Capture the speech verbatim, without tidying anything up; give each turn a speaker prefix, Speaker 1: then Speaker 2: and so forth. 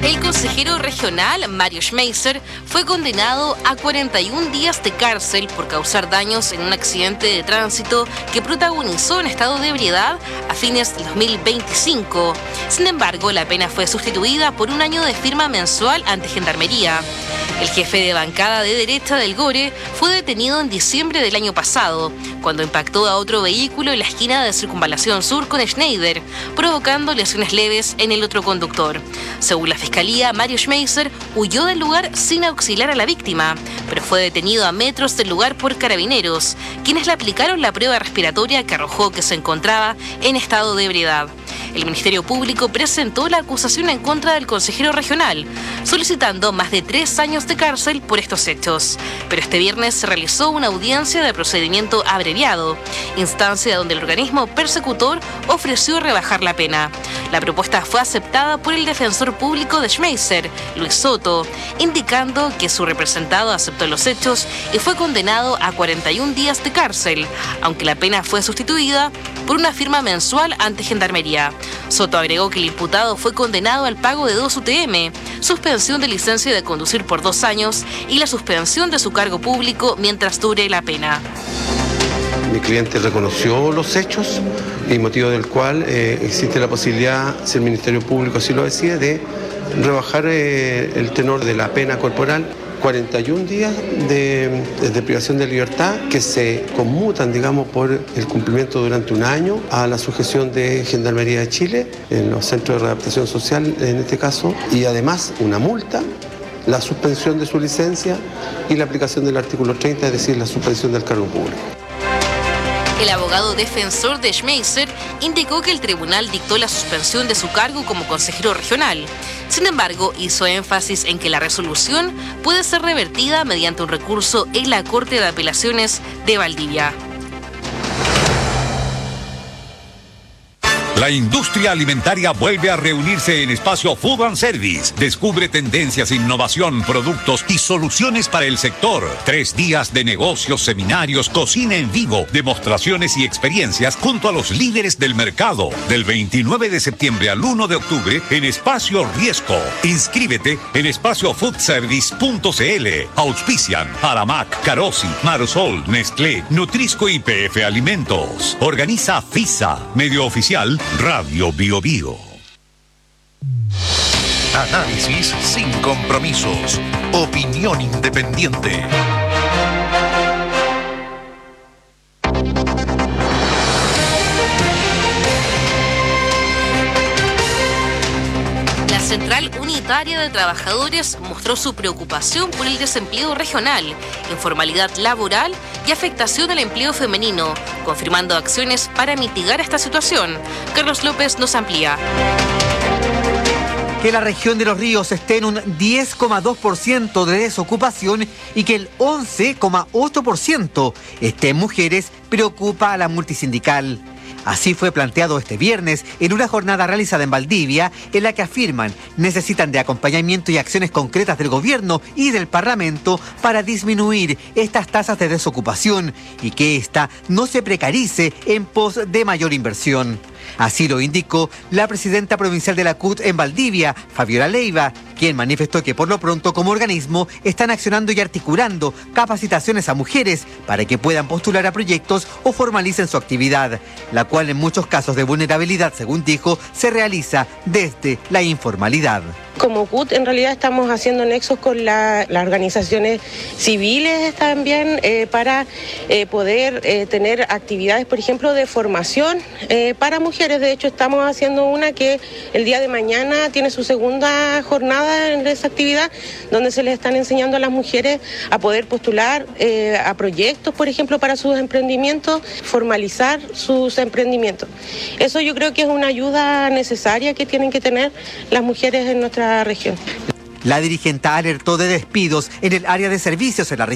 Speaker 1: El consejero regional, Mario Schmeiser, fue condenado a cuarenta y un días de cárcel por causar daños en un accidente de tránsito que protagonizó en estado de ebriedad a fines del dos mil veinticinco. Sin embargo, la pena fue sustituida por un año de firma mensual ante Gendarmería. El jefe de bancada de derecha del Gore fue detenido en diciembre del año pasado, cuando impactó a otro vehículo en la esquina de Circunvalación Sur con Schneider, provocando lesiones leves en el otro conductor. Según la Fiscalía, Mario Schmeiser huyó del lugar sin auxiliar a la víctima, pero fue detenido a metros del lugar por carabineros, quienes le aplicaron la prueba respiratoria que arrojó que se encontraba en estado de ebriedad. El Ministerio Público presentó la acusación en contra del consejero regional, solicitando más de tres años de cárcel por estos hechos. Pero este viernes se realizó una audiencia de procedimiento abreviado, instancia donde el organismo persecutor ofreció rebajar la pena. La propuesta fue aceptada por el defensor público de Schmeiser, Luis Soto, indicando que su representado aceptó los hechos y fue condenado a cuarenta y un días de cárcel, aunque la pena fue sustituida por una firma mensual ante Gendarmería. Soto agregó que el imputado fue condenado al pago de dos U T M, suspensión de licencia de conducir por dos años y la suspensión de su cargo público mientras dure la pena.
Speaker 2: Mi cliente reconoció los hechos y motivo del cual eh, existe la posibilidad, si el Ministerio Público así lo decide, de rebajar eh, el tenor de la pena corporal. cuarenta y un días de, de privación de libertad que se conmutan, digamos, por el cumplimiento durante un año a la sujeción de Gendarmería de Chile, en los centros de readaptación social en este caso, y además una multa, la suspensión de su licencia y la aplicación del artículo treinta, es decir, la suspensión del cargo público.
Speaker 1: El abogado defensor de Schmeiser indicó que el tribunal dictó la suspensión de su cargo como consejero regional. Sin embargo, hizo énfasis en que la resolución puede ser revertida mediante un recurso en la Corte de Apelaciones de Valdivia.
Speaker 3: La industria alimentaria vuelve a reunirse en Espacio Food and Service. Descubre tendencias, innovación, productos y soluciones para el sector. Tres días de negocios, seminarios, cocina en vivo, demostraciones y experiencias junto a los líderes del mercado. Del veintinueve de septiembre al uno de octubre en Espacio Riesco. Inscríbete en espacio food service punto c l. Auspician Aramac, Carosi, Marsol, Nestlé, Nutrisco y P F Alimentos. Organiza FISA, medio oficial Radio Bio Bio.
Speaker 4: Análisis sin compromisos. Opinión independiente.
Speaker 1: La Central Unitaria de Trabajadores mostró su preocupación por el desempleo regional, informalidad laboral y afectación al empleo femenino, confirmando acciones para mitigar esta situación. Carlos López nos amplía.
Speaker 5: Que la región de Los Ríos esté en un diez coma dos por ciento de desocupación y que el once coma ocho por ciento esté en mujeres preocupa a la multisindical. Así fue planteado este viernes en una jornada realizada en Valdivia, en la que afirman necesitan de acompañamiento y acciones concretas del gobierno y del Parlamento para disminuir estas tasas de desocupación y que ésta no se precarice en pos de mayor inversión. Así lo indicó la presidenta provincial de la C U T en Valdivia, Fabiola Leiva, quien manifestó que por lo pronto como organismo están accionando y articulando capacitaciones a mujeres para que puedan postular a proyectos o formalicen su actividad, la cual en muchos casos de vulnerabilidad, según dijo, se realiza desde la informalidad.
Speaker 6: Como C U T en realidad estamos haciendo nexos con la, las organizaciones civiles también eh, para eh, poder eh, tener actividades, por ejemplo, de formación eh, para mujeres. De hecho, estamos haciendo una que el día de mañana tiene su segunda jornada en esa actividad, donde se les están enseñando a las mujeres a poder postular eh, a proyectos, por ejemplo, para sus emprendimientos, formalizar sus emprendimientos. Eso yo creo que es una ayuda necesaria que tienen que tener las mujeres en nuestra región.
Speaker 5: La dirigente alertó de despidos en el área de servicios en la región.